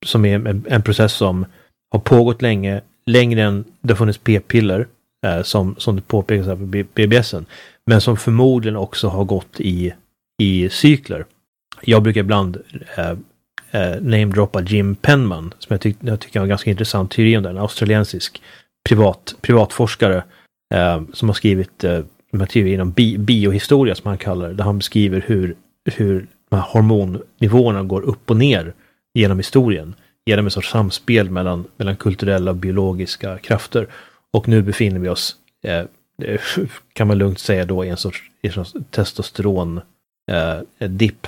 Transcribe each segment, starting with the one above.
som är en process som har pågått längre än det funnits p-piller, som det påpekas här på BBSen, men som förmodligen också har gått i cykler. Jag brukar ibland namedroppa Jim Penman, som jag tycker är en ganska intressant teori om det, en australiensisk privatforskare som har skrivit de här teorierna om biohistoria, som han kallar det, där han beskriver hur de här hormonnivåerna går upp och ner genom historien, genom en sorts samspel mellan kulturella och biologiska krafter. Och nu befinner vi oss, kan man lugnt säga då, i en sorts testosteron dipp.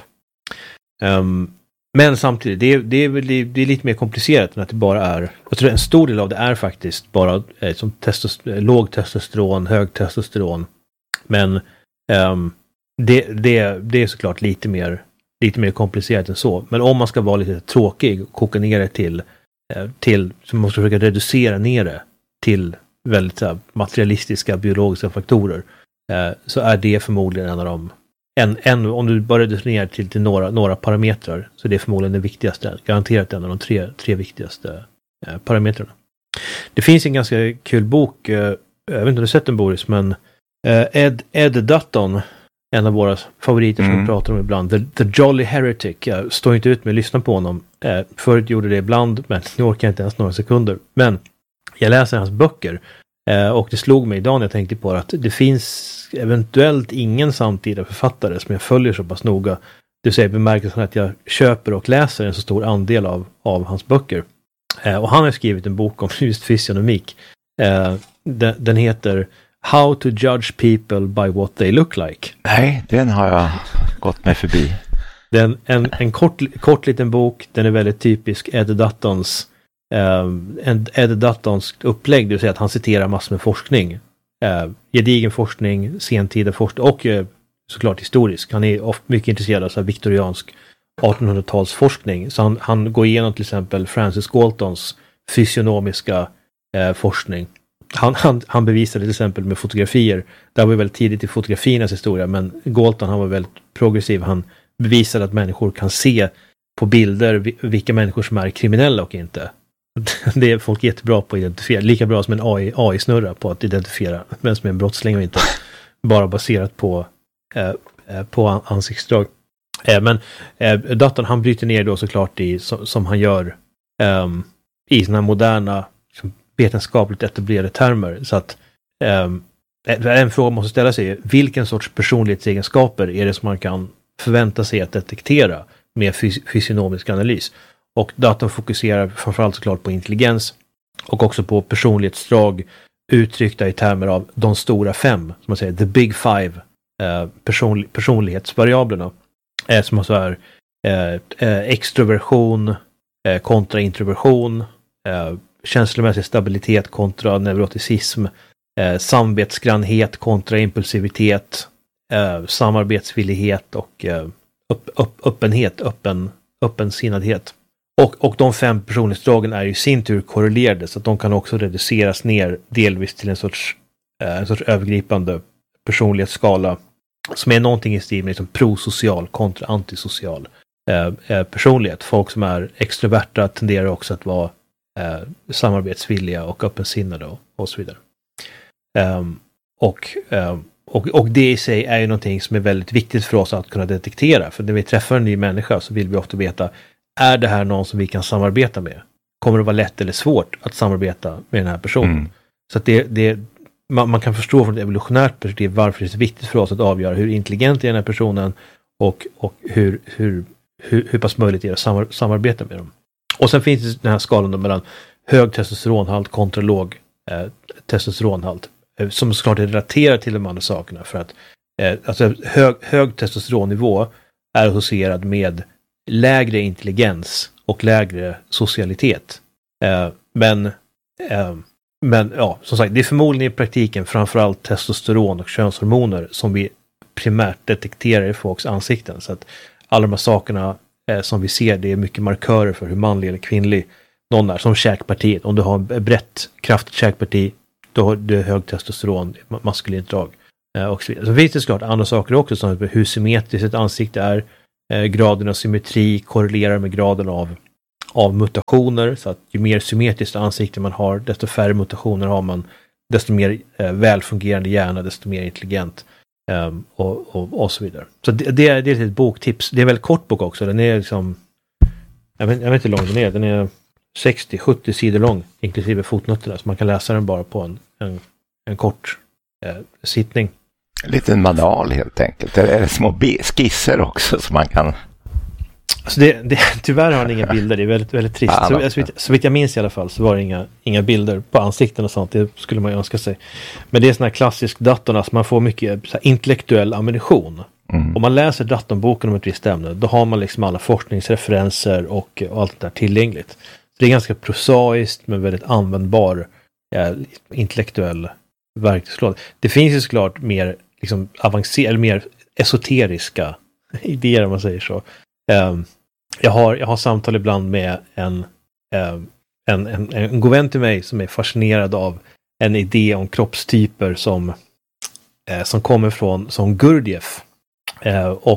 Men samtidigt, det är lite mer komplicerat än att det bara är, jag tror en stor del av det är faktiskt bara som låg testosteron, hög testosteron. Men det är såklart lite mer komplicerat än så. Men om man ska vara lite tråkig och koka ner det till så måste man försöka reducera ner det till väldigt materialistiska biologiska faktorer, så är det förmodligen en av dem. Om du bara reducerar ner till några parametrar, så det är förmodligen det viktigaste, garanterat en av de tre viktigaste parametrarna. Det finns en ganska kul bok, jag vet inte om du har sett den, Boris, men Ed Dutton, en av våra favoriter som vi pratar om ibland, The Jolly Heretic. Jag står inte ut med att lyssna på honom. Förut gjorde det ibland, men nu orkar jag inte ens några sekunder. Men jag läser hans böcker, och det slog mig idag när jag tänkte på att det finns eventuellt ingen samtida författare som jag följer så pass noga. Det säger bemärkelsen att jag köper och läser en så stor andel av hans böcker. Och han har skrivit en bok om just fysionomik. Den heter How to Judge People by What They Look Like. Nej, den har jag gått mig förbi. Den en kort liten bok. Den är väldigt typisk Ed Duttons upplägg, det vill säga att han citerar massor med forskning. Gedigen forskning, sentida forskning och såklart historisk. Han är mycket intresserad av viktoriansk 1800-talsforskning. Så han går igenom till exempel Francis Galtons fysionomiska forskning. Han bevisade till exempel med fotografier. Det var väldigt tidigt i fotografiernas historia, men Galton, han var väldigt progressiv. Han bevisade att människor kan se på bilder vilka människor som är kriminella och inte. Det är folk jättebra på att identifiera. Lika bra som en AI-snurra på att identifiera vem som är en brottsling och inte. Bara baserat på ansiktsdrag. Men datorn, han bryter ner då såklart som han gör i såna moderna vetenskapligt etablerade termer. Så att en fråga måste ställa sig är, vilken sorts personlighetsegenskaper är det som man kan förvänta sig att detektera med fysionomisk analys? Och datorn fokuserar framförallt såklart på intelligens och också på personlighetsdrag uttryckta i termer av de stora 5, som man säger, the big 5 personlighetsvariablerna, som alltså är extroversion kontra introversion, känslomässig stabilitet kontra neuroticism, samvetsgrannhet kontra impulsivitet, samarbetsvillighet och öppenhet, öppensinnadhet. Och de 5 personlighetsdragen är i sin tur korrelerade, så att de kan också reduceras ner delvis till en sorts övergripande personlighetsskala som är någonting i stil med liksom prosocial kontra antisocial personlighet. Folk som är extroverta tenderar också att vara samarbetsvilliga och öppensinnade och så vidare. Och det i sig är ju någonting som är väldigt viktigt för oss att kunna detektera. För när vi träffar en ny människa så vill vi ofta veta, är det här någon som vi kan samarbeta med? Kommer det vara lätt eller svårt att samarbeta med den här personen? Så att man kan förstå från ett evolutionärt perspektiv varför det är så viktigt för oss att avgöra hur intelligent är den här personen och hur pass möjligt är det att samarbeta med dem. Och sen finns det den här skalan då mellan hög testosteronhalt kontra låg testosteronhalt, som såklart är relaterad till de andra sakerna, för att alltså hög testosteronnivå är associerad med lägre intelligens och lägre socialitet. Men ja, som sagt, det är förmodligen i praktiken framförallt testosteron och könshormoner som vi primärt detekterar i folks ansikten. Så att alla de här sakerna som vi ser, det är mycket markörer för hur manlig eller kvinnlig någon är. Som käkpartiet. Om du har ett brett, kraftigt käkparti, då har du hög testosteron, maskulint drag. Och så vidare. Så finns det såklart andra saker också, som hur symmetriskt ett ansikte är. Graden av symmetri korrelerar med graden av mutationer, så att ju mer symmetriskt ansikte man har, desto färre mutationer har man, desto mer välfungerande hjärna, desto mer intelligent och så vidare. Så det är ett boktips. Det är väl kort bok också. Den är liksom, jag vet inte hur lång den är. Den är 60-70 sidor lång, inklusive fotnoterna, så man kan läsa den bara på en kort sittning. En liten manual helt enkelt. Det är små skisser också som man kan... Alltså tyvärr har han inga bilder, det är väldigt, väldigt trist. Så vitt jag minns i alla fall så var det inga bilder på ansikten och sånt, det skulle man ju önska sig. Men det är sån här klassisk datorn, alltså man får mycket så här intellektuell ammunition. Om man läser datorboken om ett visst ämne, då har man liksom alla forskningsreferenser och allt det där tillgängligt. Så det är ganska prosaiskt men väldigt användbar intellektuell verktygslåda. Det finns ju såklart mer liksom avancerade, mer esoteriska idéer om man säger så. Jag har samtal ibland med en god vän till mig som är fascinerad av en idé om kroppstyper som kommer från som Gurdjieff och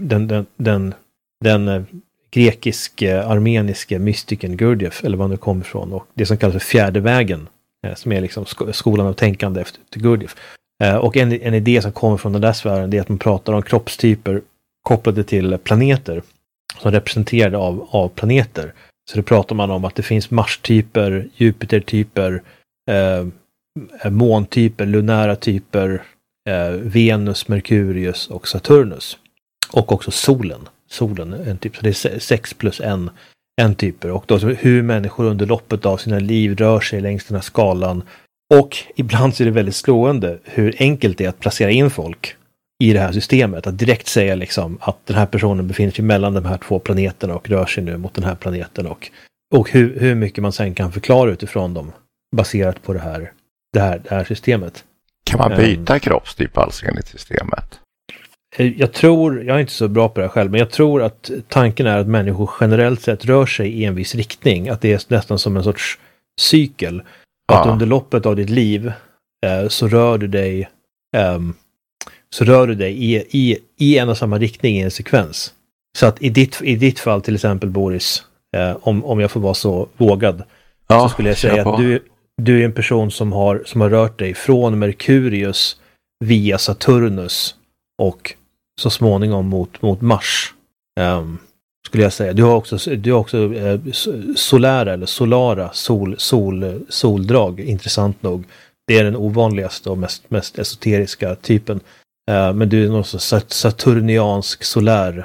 den grekisk-armeniske mystiken Gurdjieff, eller var det kommer ifrån, och det som kallas för fjärde vägen, som är liksom skolan av tänkande efter Gurdjieff. Och en idé som kommer från den där sfären, det är att man pratar om kroppstyper kopplade till planeter som representerade av planeter. Så det pratar man om att det finns Mars-typer, Jupiter-typer, måntyper, lunära typer, Venus, Merkurius och Saturnus. Och också solen en typ. Så det är 6 plus en typer. Och då hur människor under loppet av sina liv rör sig längs den här skalan. Och ibland så är det väldigt slående hur enkelt det är att placera in folk i det här systemet. Att direkt säga liksom att den här personen befinner sig mellan de här två planeterna och rör sig nu mot den här planeten. Och hur mycket man sen kan förklara utifrån dem baserat på det här systemet. Kan man byta kroppstyp alltså enligt systemet? Jag är inte så bra på det själv, men jag tror att tanken är att människor generellt sett rör sig i en viss riktning. Att det är nästan som en sorts cykel. Att under loppet av ditt liv så rör du dig i en och samma riktning i en sekvens. Så att i ditt fall till exempel, Boris, om jag får vara så vågad, så skulle jag säga att du är en person som har rört dig från Merkurius via Saturnus och så småningom mot Mars, skulle jag säga. Du har också solära eller solara soldrag, intressant nog. Det är den ovanligaste och mest esoteriska typen. Men du är någon saturniansk solär.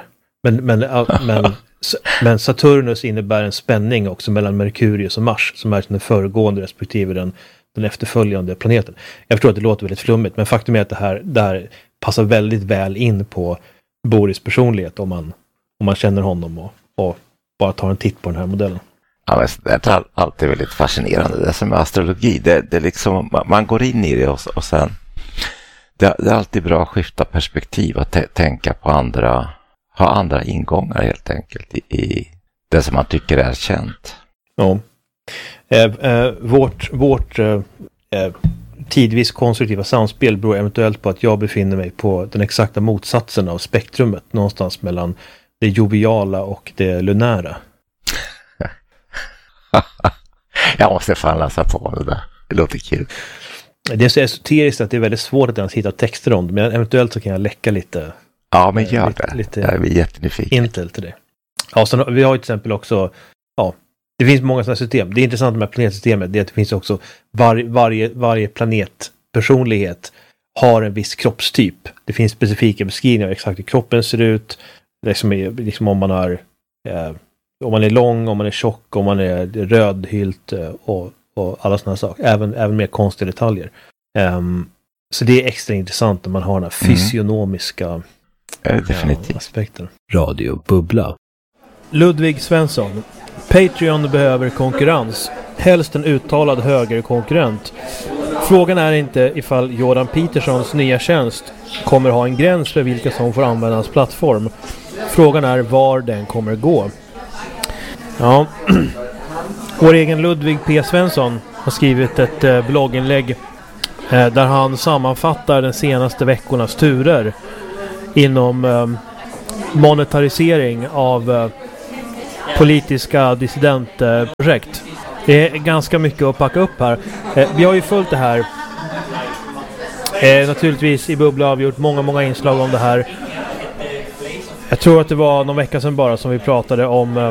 Men Saturnus innebär en spänning också mellan Merkurius och Mars, som är den föregående respektive den efterföljande planeten. Jag förstår att det låter väldigt flummigt, men faktum är att det här passar väldigt väl in på Boris personlighet om man känner honom och bara tar en titt på den här modellen. Ja, men det är alltid väldigt fascinerande. Det som är astrologi, det är liksom, man går in i det och sen det är alltid bra att skifta perspektiv och tänka på ha andra ingångar helt enkelt i det som man tycker är känt. Ja. Vårt tidvis konstruktiva samspel beror eventuellt på att jag befinner mig på den exakta motsatsen av spektrumet, någonstans mellan det joviala och det lunära. Jag måste fan läsa på det där. Det låter kul. Det är så esoteriskt att det är väldigt svårt att ens hitta texter om det, men eventuellt så kan jag läcka lite. Ja, men gör det. Jag är jättenyfiken. Intel till det. Ja, så vi har ju till exempel också, det finns många sådana system. Det är intressant med planetsystemet, det är att det finns också varje planetpersonlighet har en viss kroppstyp. Det finns specifika beskrivningar av exakt hur kroppen ser ut. Liksom om man är lång, om man är tjock, om man är rödhylt och alla sådana saker. Även mer konstiga detaljer. Så det är extra intressant när man har den här fysionomiska aspekten. Radio Bubbla. Ludvig Svensson. Patreon behöver konkurrens. Helst en uttalad högerkonkurrent. Frågan är inte ifall Jordan Petersons nya tjänst kommer ha en gräns för vilka som får använda hans plattform. Frågan är var den kommer gå. Ja, vår egen Ludvig P. Svensson har skrivit ett blogginlägg där han sammanfattar den senaste veckornas turer inom monetarisering av politiska dissidentprojekt. Det är ganska mycket att packa upp här. Vi har ju följt det här. Naturligtvis i Bubbla har vi gjort många inslag om det här. Jag tror att det var någon vecka sedan bara som vi pratade om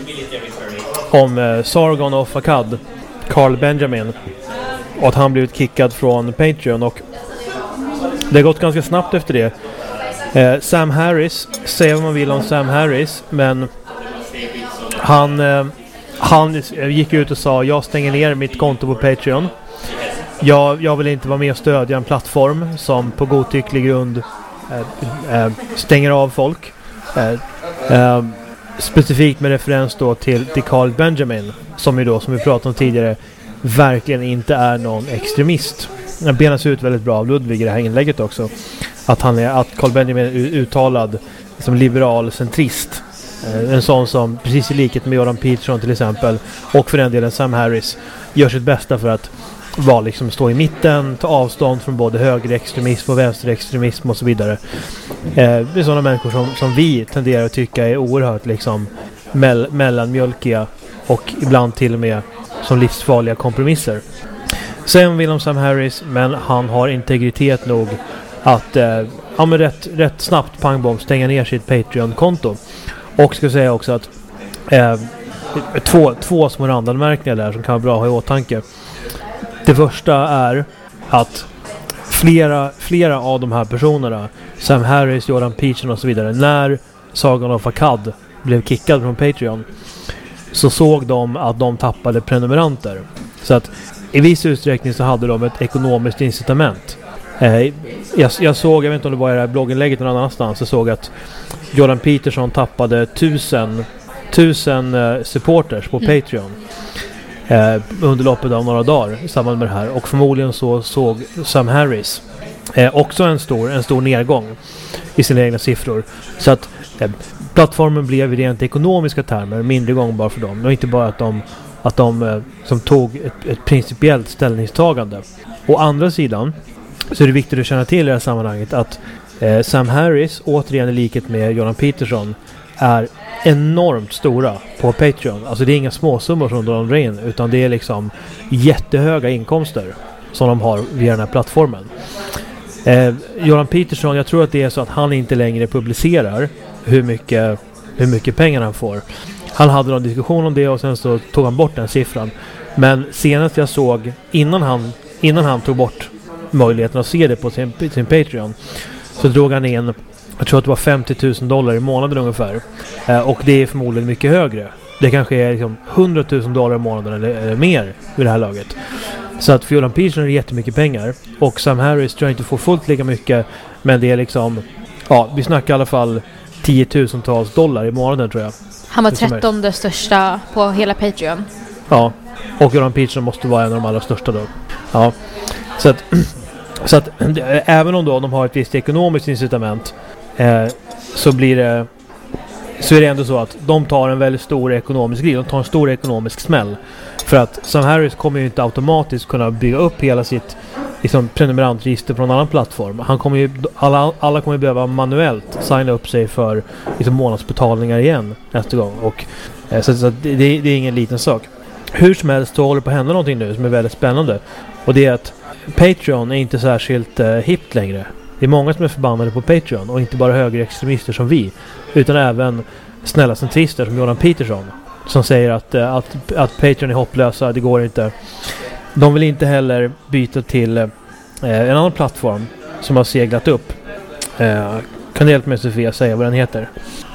Sargon of Akkad, Carl Benjamin, och att han blivit kickad från Patreon, och det har gått ganska snabbt efter det. Sam Harris, säger vad man vill om Sam Harris, men han gick ut och sa: jag stänger ner mitt konto på Patreon. Jag vill inte vara med och stödja en plattform som på godtycklig grund stänger av folk. Specifikt med referens då till Carl Benjamin, som ju då, som vi pratade om tidigare, verkligen inte är någon extremist. Det benas ut väldigt bra av Ludvig i det här inlägget också, att Carl Benjamin är uttalad som liberal centrist. En sån som, precis i likhet med Jordan Peterson till exempel, och för den delen Sam Harris, gör sitt bästa för att stå i mitten, ta avstånd från både högerextremism och vänsterextremism och så vidare. Det är sådana människor som vi tenderar att tycka är oerhört mellanmjölkiga och ibland till och med som livsfarliga kompromisser. Sen vill Sam Harris, men han har integritet nog att rätt snabbt pangbomb stänga ner sitt Patreon-konto. Och ska säga också att två små randanmärkningar där som kan vara bra att ha i åtanke. Det första är att flera av de här personerna, Sam Harris, Jordan Peterson och så vidare, när Sargon of Akkad blev kickad från Patreon, så såg de att de tappade prenumeranter. Så att i viss utsträckning så hade de ett ekonomiskt incitament. Jag såg, jag vet inte om det var i det här blogginlägget någon annanstans, jag såg att Jordan Peterson tappade 1000 supporters på Patreon under loppet av några dagar i samband med det här, och förmodligen så såg Sam Harris också en stor nedgång i sina egna siffror, så att plattformen blev i rent ekonomiska termer mindre gångbar för dem. Det var inte bara att de som tog ett principiellt ställningstagande. Å andra sidan så är det viktigt att känna till i det här sammanhanget att Sam Harris, återigen i likhet med Jordan Peterson, är enormt stora på Patreon. Alltså det är inga småsummor som de drar in, utan det är jättehöga inkomster som de har via den här plattformen. Jordan Peterson, jag tror att det är så att han inte längre publicerar hur mycket pengar han får. Han hade någon diskussion om det och sen så tog han bort den siffran. Men senast jag såg, innan han tog bort möjligheten att se det på sin Patreon, så drog han in, jag tror att det var $50,000 i månaden ungefär. Och det är förmodligen mycket högre. Det kanske är $100,000 i månaden eller mer vid det här laget. Så att för Jordan Peterson är det jättemycket pengar. Och Sam Harris tror jag inte får fullt lika mycket, men det är vi snackar i alla fall $10,000 i månaden, tror jag. Han var 13:e största på hela Patreon. Ja, och Jordan Peterson måste vara en av de allra största då. Ja, så att även om de har ett visst ekonomiskt incitament, så är det ändå så att de tar en väldigt stor ekonomisk grej. De tar en stor ekonomisk smäll. För att Sam Harris kommer ju inte automatiskt kunna bygga upp hela sitt prenumerantregister på någon annan plattform. Han kommer ju, alla kommer behöva manuellt signa upp sig för månadsbetalningar igen nästa gång. Och så det är ingen liten sak. Hur som helst så håller det på att hända någonting nu som är väldigt spännande. Och det är att Patreon är inte särskilt hippt längre. Det är många som är förbannade på Patreon, och inte bara högerextremister som vi, utan även snälla centrister som Jordan Peterson, som säger att Patreon är hopplösa, det går inte. De vill inte heller byta till en annan plattform som har seglat upp. Kan du hjälpa mig, Sofia, säga vad den heter?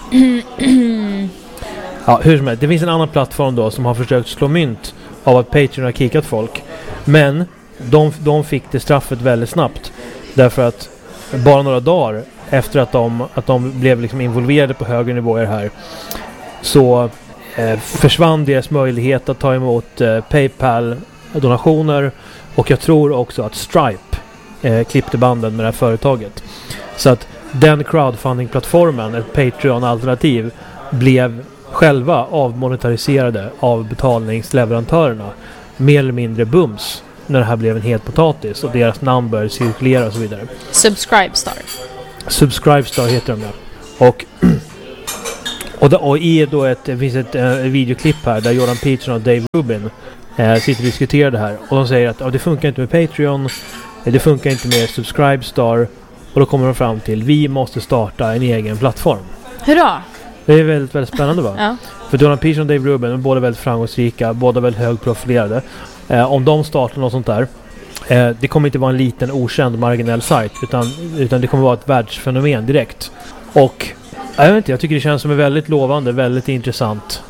Ja, hur som helst, det finns en annan plattform då som har försökt slå mynt av att Patreon har kickat folk. Men de fick det straffet väldigt snabbt. Därför att bara några dagar efter att de blev involverade på högre nivåer här, så försvann deras möjlighet att ta emot PayPal-donationer, och jag tror också att Stripe klippte banden med det här företaget. Så att den crowdfunding-plattformen, ett Patreon-alternativ, blev själva avmonetariserade av betalningsleverantörerna mer eller mindre bums när det här blev en het potatis och deras namn började cirkulera och så vidare. Subscribestar heter de, ja. Och Och i då det finns ett videoklipp här där Jordan Peterson och Dave Rubin sitter och diskuterar det här. Och de säger att det funkar inte med Patreon, det funkar inte med Subscribestar. Och då kommer de fram till vi måste starta en egen plattform. Hurra! Det är väldigt, väldigt spännande va? Ja. För Jordan Peterson och Dave Rubin är båda väldigt framgångsrika, båda väldigt högprofilerade. Om de startar något sånt där, det kommer inte vara en liten okänd marginell sajt utan det kommer vara ett världsfenomen direkt. Och jag tycker det känns som en väldigt lovande, väldigt intressant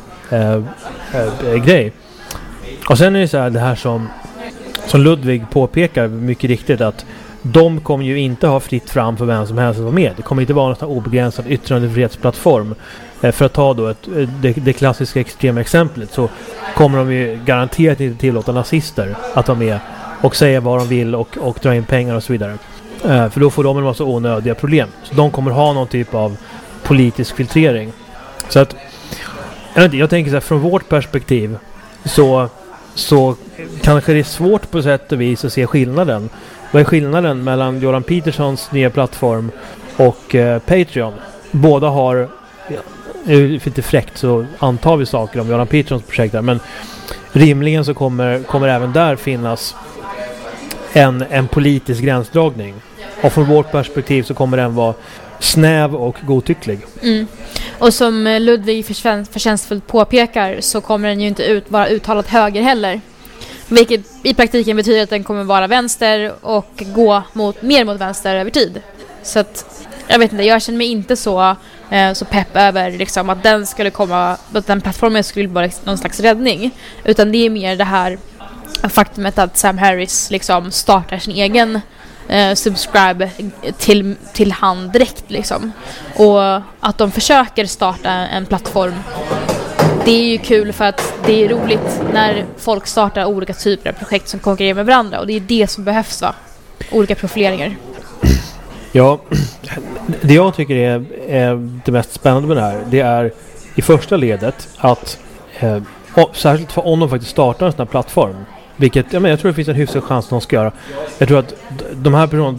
grej. Och sen är det så här, det här som Ludvig påpekar mycket riktigt, att de kommer ju inte ha fritt fram för vem som helst att vara med. Det kommer inte vara någon obegränsad yttrandefrihetsplattform. För att ta då det klassiska extrema exemplet, så kommer de ju garanterat inte tillåta nazister att vara med och säga vad de vill och dra in pengar och så vidare. För då får de en massa onödiga problem. Så de kommer ha någon typ av politisk filtrering. Så att jag tänker så här, från vårt perspektiv så kanske det är svårt på sätt och vis att se skillnaden. Vad är skillnaden mellan Jordan Petersons nya plattform och Patreon? Båda har, lite fräckt så antar vi saker om Jordan Petersons projekt där, men rimligen så kommer även där finnas en politisk gränsdragning. Och från vårt perspektiv så kommer den vara snäv och godtycklig. Mm. Och som Ludvig förtjänstfullt påpekar så kommer den ju inte vara uttalat höger heller. Vilket i praktiken betyder att den kommer vara vänster och gå mer mot vänster över tid. Så att, jag vet inte, jag känner mig inte så pepp över liksom, att den skulle komma, att den plattformen skulle vara någon slags räddning. Utan det är mer det här faktumet att Sam Harris liksom startar sin egen subscribe till hand direkt liksom. Och att de försöker starta en plattform, det är ju kul för att det är roligt när folk startar olika typer av projekt som konkurrerar med varandra, och det är det som behövs va? Olika profileringar. Ja, det jag tycker är det mest spännande med det här, det är i första ledet att särskilt för om de faktiskt startar en sån här plattform, vilket jag tror det finns en hyfsad chans att de ska göra. Jag tror att de här personerna,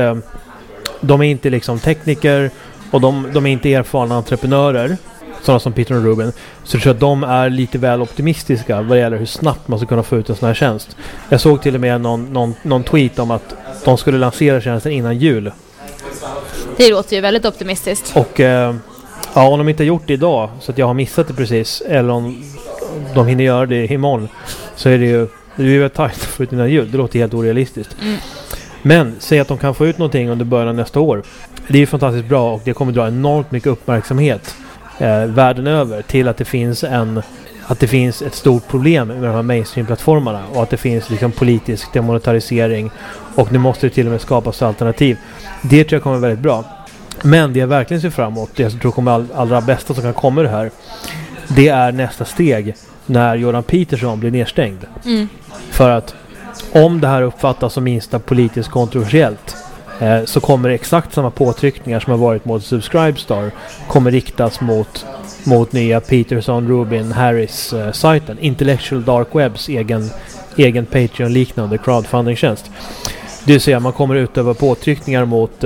de är inte liksom tekniker och de är inte erfarna entreprenörer, sådana som Peter och Rubin. Så jag tror att de är lite väl optimistiska vad det gäller hur snabbt man ska kunna få ut en sån här tjänst. Jag såg till och med någon tweet om att de skulle lansera tjänsten innan jul. Det låter ju väldigt optimistiskt. Och om de inte har gjort det idag så att jag har missat det precis, eller om de hinner göra det imorgon, så är det ju tajt att få ut innan jul. Det låter helt orealistiskt. Mm. Men säg att de kan få ut någonting under början av nästa år. Det är ju fantastiskt bra och det kommer dra enormt mycket uppmärksamhet världen över till att det finns ett stort problem med de här mainstream-plattformarna och att det finns liksom politisk demonetarisering och nu måste det till och med skapas alternativ. Det tror jag kommer väldigt bra. Men det jag verkligen ser framåt, det jag tror kommer allra bästa som kan komma det här, det är nästa steg när Jordan Peterson blir nedstängd. Mm. För att om det här uppfattas som minsta politiskt kontroversiellt så kommer exakt samma påtryckningar som har varit mot Subscribestar kommer riktas mot nya Peterson, Rubin, Harris-sajten. Intellectual Dark Webs egen Patreon-liknande crowdfunding-tjänst. Det vill säga man kommer utöva påtryckningar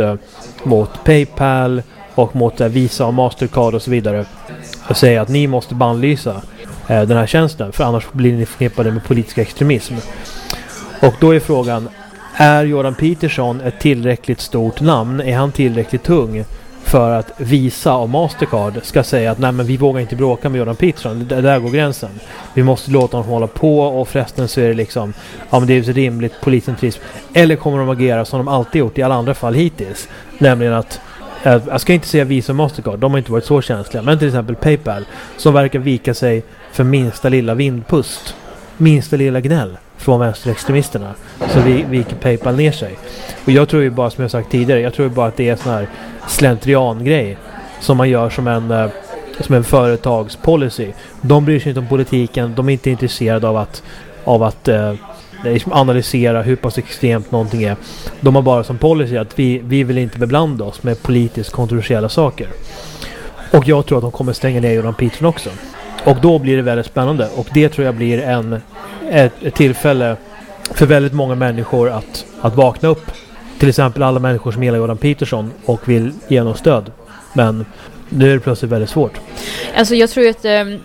mot PayPal och mot Visa och Mastercard och så vidare och säga att ni måste bannlysa den här tjänsten, för annars blir ni förknippade med politisk extremism. Och då är frågan, är Jordan Peterson ett tillräckligt stort namn? Är han tillräckligt tung för att Visa och Mastercard ska säga att nej, men vi vågar inte bråka med Jordan Peterson, där går gränsen. Vi måste låta honom hålla på och förresten så är det liksom, ja men det är ju rimligt polisentrism. Eller kommer de agera som de alltid gjort i alla andra fall hittills? Nämligen att, jag ska inte säga Visa och Mastercard, de har inte varit så känsliga, men till exempel PayPal som verkar vika sig för minsta lilla vindpust, minsta lilla gnäll från vänsterextremisterna, så viker PayPal ner sig. Och jag tror ju bara, som jag sagt tidigare, jag tror ju bara att det är en sån här slentrian-grej som man gör som en företagspolicy. De bryr sig inte om politiken, de är inte intresserade av att analysera hur pass extremt någonting är. De har bara som policy att vi vill inte beblanda oss med politiskt kontroversiella saker. Och jag tror att de kommer stänga ner Jordan Peterson också. Och då blir det väldigt spännande. Och det tror jag blir ett tillfälle för väldigt många människor att vakna upp. Till exempel alla människor som gillar Jordan Peterson och vill ge honom stöd. Men Det är plötsligt väldigt svårt. Alltså jag tror ju att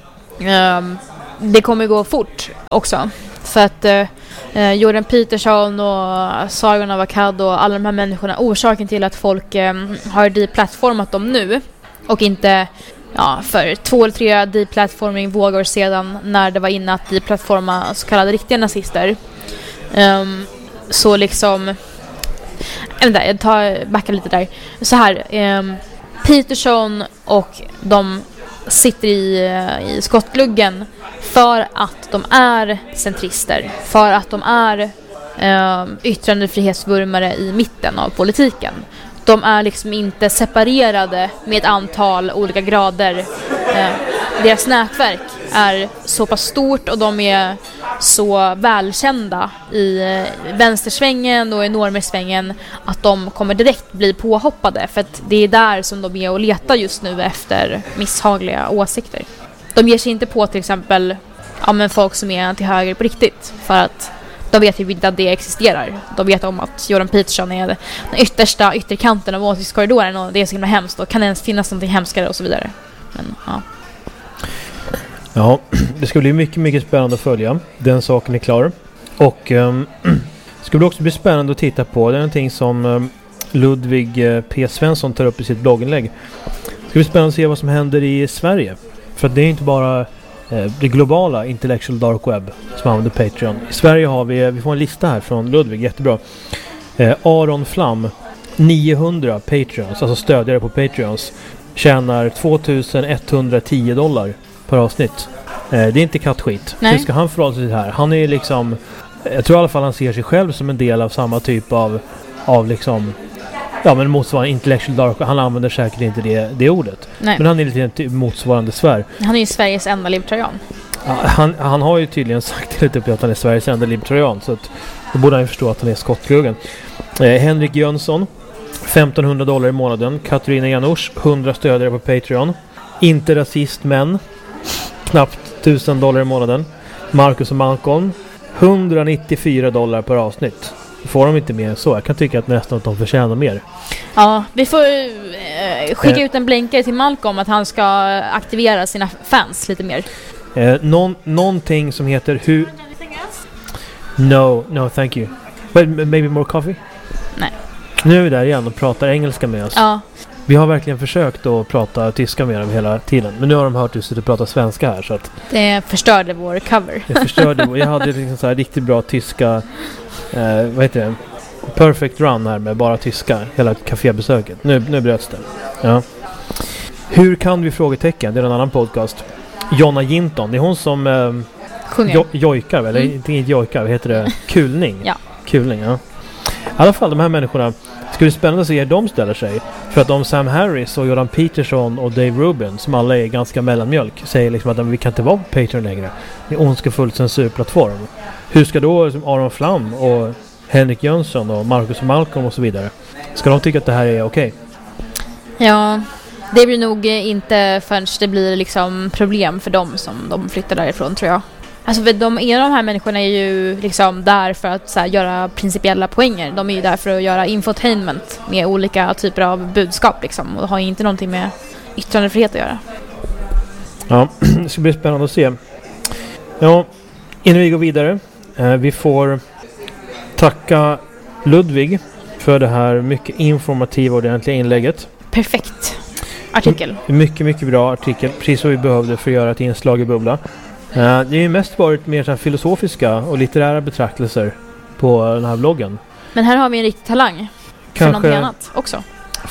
det kommer gå fort också. För att Jordan Peterson och Sargon of Akkad och alla de här människorna, orsaken till att folk har deplattformat dem nu och inte för 2 eller 3 deplattforming vågor sedan när det var inne att deplattforma så kallade riktiga nazister. Så liksom jag backar lite där. Så här, Peterson och de sitter i skottgluggen för att de är centrister, för att de är yttrandefrihetsvurmare i mitten av politiken. De är liksom inte separerade med ett antal olika grader. Deras nätverk är så pass stort och de är så välkända i vänstersvängen och i normersvängen att de kommer direkt bli påhoppade, för att det är där som de är och letar just nu efter misshagliga åsikter. De ger sig inte på till exempel folk som är till höger på riktigt, för att de vet ju inte att det existerar. De vet om att Jordan Peterson är den ytterkanten av åsiktskorridoren och det är så himla hemskt och kan ens finnas någonting hemskare och så vidare. Men Ja, det ska bli mycket, mycket spännande att följa. Den saken är klar. Och det ska bli också bli spännande att titta på. Det är någonting som Ludvig P. Svensson tar upp i sitt blogginlägg. Det ska bli spännande att se vad som händer i Sverige. För att det är inte bara det globala Intellectual Dark Web som använder Patreon. I Sverige har vi får en lista här från Ludvig, jättebra. Aron Flam, 900 Patreons, alltså stödjare på Patreons, tjänar $2110 per avsnitt. Det är inte kattskit. Hur ska han förhålla sig till det här? Han är liksom, jag tror i alla fall han ser sig själv som en del av samma typ av liksom, men motsvarande intellectual dark. Han använder säkert inte det ordet. Nej. Men han är lite motsvarande sfär. Han är ju Sveriges enda libertarian. Ja, han har ju tydligen sagt lite att han är Sveriges enda libertarian, så att då borde han ju förstå att han är skottgluggen. Henrik Jönsson, $1500 i månaden. Katarina Janouch, 100 stödjare på Patreon. Inte rasist, men knappt $1000 i månaden. Marcus och Malcolm, $194 per avsnitt. Får de inte mer än så? Jag kan tycka att nästan att de förtjänar mer. Ja, vi får skicka ut en blänkare till Malcolm att han ska aktivera sina fans lite mer. Någonting som heter No, thank you. But maybe more coffee? Nej. Nu är vi där igen och pratar engelska med oss. Ja. Vi har verkligen försökt att prata tyska med dem hela tiden. Men nu har de hört just att prata svenska här. Så att det förstörde vår cover. Jag hade liksom så här riktigt bra tyska, vad heter det? Perfect run här med bara tyska. Hela kafébesöket. Nu bröts det. Ja. Hur kan vi frågetecken? Det är en annan podcast. Jonna Jinton. Det är hon som jojkar, eller inte jojkar. Vad heter det? Kulning. Ja. Kulning, ja. I alla fall de här människorna. Ska det spännande att se hur de ställer sig. För att om Sam Harris och Jordan Peterson och Dave Rubin, som alla är ganska mellanmjölk, säger liksom att vi kan inte vara på Patreon längre. Det är ondskefull censurplattform. Hur ska då Aron Flam och Henrik Jönsson och Marcus och Malcolm och så vidare, ska de tycka att det här är okej? Ja, det blir nog inte förrän det blir liksom problem för dem som de flyttar därifrån, tror jag. Alltså för de här människorna är ju liksom där för att så här, göra principiella poänger. De är ju där för att göra infotainment med olika typer av budskap liksom, och har inte någonting med yttrandefrihet att göra. Ja, det ska bli spännande att se. Ja, innan vi går vidare, vi får tacka Ludvig för det här mycket informativa och ordentliga inlägget. Perfekt artikel. Mycket, mycket bra artikel. Precis vad vi behövde för att göra ett inslag i Bubbla. Det har ju mest varit mer så här filosofiska och litterära betraktelser på den här bloggen. Men här har vi en riktig talang för någonting annat också.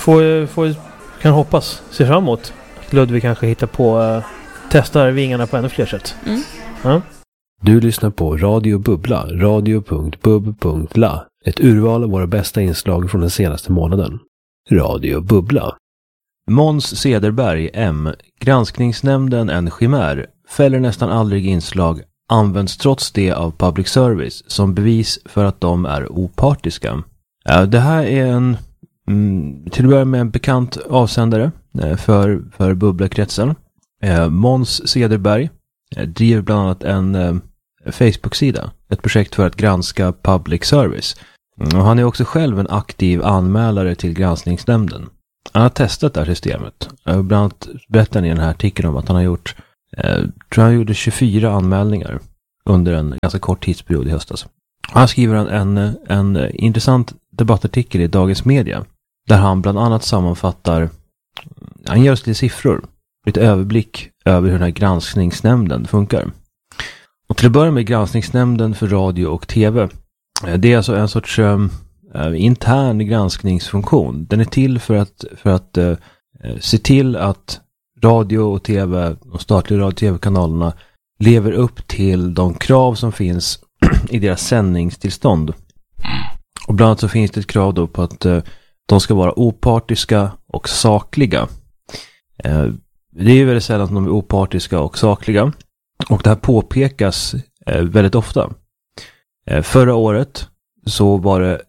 Kan hoppas, se fram emot att Ludvig kanske hittar på testar vingarna på ännu fler sätt. Mm. Ja. Du lyssnar på Radio Bubbla, radio.bub.la. Ett urval av våra bästa inslag från den senaste månaden. Radio Bubbla. Måns Cederberg, M. Granskningsnämnden en chimär. Fäller nästan aldrig inslag, används trots det av public service som bevis för att de är opartiska. Det här är till att börja med en bekant avsändare för Bubbla-kretsen. Måns Cederberg driver bland annat en Facebook-sida, ett projekt för att granska public service. Och han är också själv en aktiv anmälare till granskningsnämnden. Han har testat det här systemet. Bland annat berättar i den här artikeln om att han har gjort, tror han gjorde 24 anmälningar under en ganska kort tidsperiod i höstas. Han skriver en intressant debattartikel i Dagens Media där han bland annat sammanfattar, han ger oss lite siffror, lite överblick över hur den här granskningsnämnden funkar. Och till att börja med granskningsnämnden för radio och tv. Det är alltså en sorts intern granskningsfunktion. Den är till för att se till att radio och tv, de statliga radio- och tv-kanalerna lever upp till de krav som finns i deras sändningstillstånd. Och bland annat så finns det ett krav då på att de ska vara opartiska och sakliga. Det är ju väldigt sällan att de är opartiska och sakliga. Och det här påpekas väldigt ofta. Förra året så var det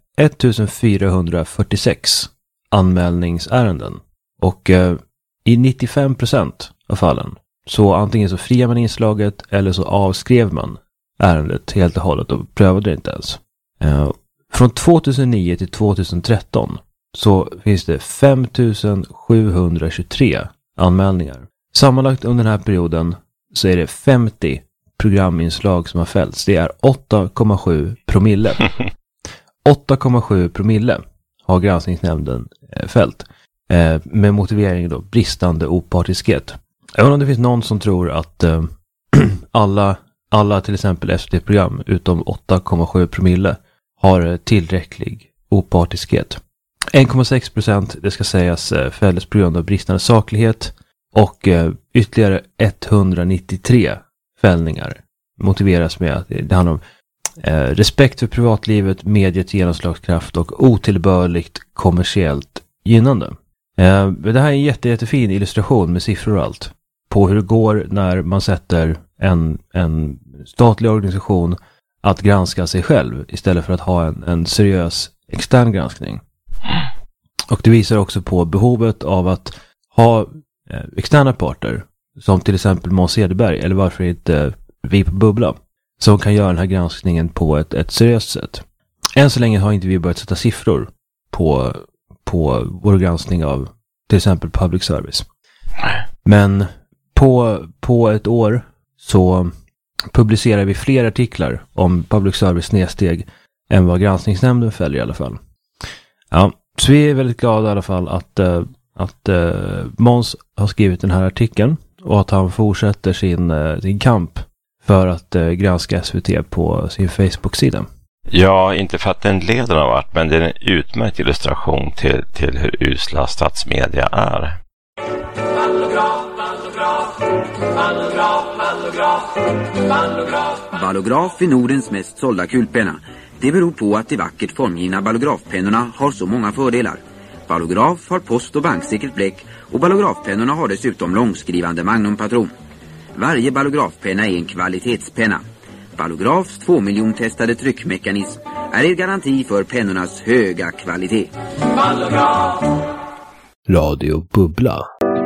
1446 anmälningsärenden. Och i 95% av fallen så antingen så friade man inslaget eller så avskrev man ärendet helt och hållet och prövade det inte ens. Från 2009 till 2013 så finns det 5723 anmälningar. Sammanlagt under den här perioden så är det 50 programinslag som har fällts. Det är 8,7 promille. 8,7 promille har granskningsnämnden fällt. Med motivering då bristande opartiskhet. Även om det finns någon som tror att alla till exempel SVT-program utom 8,7 promille har tillräcklig opartiskhet. 1,6% det ska sägas fälldes på grund av bristande saklighet och ytterligare 193 fällningar motiveras med att det handlar om respekt för privatlivet, mediets genomslagskraft och otillbörligt kommersiellt gynnande. Det här är en jättefin illustration med siffror och allt på hur det går när man sätter en statlig organisation att granska sig själv istället för att ha en seriös extern granskning. Och det visar också på behovet av att ha externa parter som till exempel Måns Cederberg eller varför inte vi på Bubbla som kan göra den här granskningen på ett seriöst sätt. Än så länge har inte vi börjat sätta siffror på vår granskning av till exempel public service. Men på ett år så publicerar vi fler artiklar om public service nedsteg än vad granskningsnämnden fäller i alla fall. Ja, så vi är väldigt glada i alla fall att Måns har skrivit den här artikeln och att han fortsätter sin kamp för att granska SVT på sin Facebook-sida. Ja, inte för att den leder någon vart, men det är en utmärkt illustration till hur usla statsmedia är. Ballograf är Nordens mest sålda kulpenna. Det beror på att de vackert formgivna ballografpennorna har så många fördelar. Ballograf har post- och banksäkert bläck och ballografpennorna har dessutom långskrivande magnumpatron. Varje ballografpenna är en kvalitetspenna. Ballografs 2 miljon-testade tryckmekanism är en garanti för pennornas höga kvalitet. Ballograf! Radio Bubbla.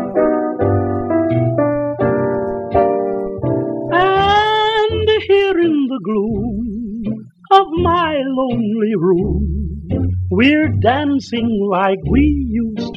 And here in the gloom of my lonely room, we're dancing like we used